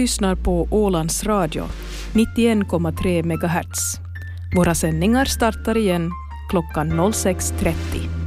lyssnar på Ålands Radio, 91,3 MHz. Våra sändningar startar igen klockan 06.30.